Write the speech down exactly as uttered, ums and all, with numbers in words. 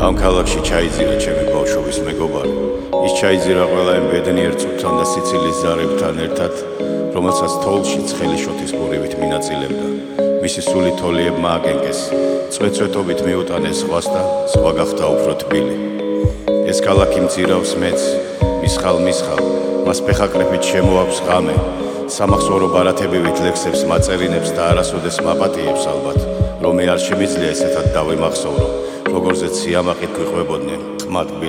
ამ ქალაქში ჩაიძირა ჩემი ბავშვობის მეგობარი. ის ჩაიძირა ყველა იმ ბედნიერ წუთთან და სიცილის ზარებთან ერთად, რომელსაც თოვლში ცხელი შოთის ბურივით მინაწილებდა. მისი სული თოლიებმა აკენკეს, წვეწვეტობით მიუტანეს ზღვას და ზღვა გახდა უფრო თბილი. ეს ქალაქი მძირავს მეც, მისხალ მისხალ, მას ფეხაკრეფით შემოაქვს ღამე, სამახსოვრო ბარათებივით ლექსებს მაწერინებს და არასოდეს მაპატიებს ალბათ, რომ მე არ შემიძლია ესეთად დავიმახსოვრო, როგორზეც სიამაყით გვიყვებოდნენ ყმად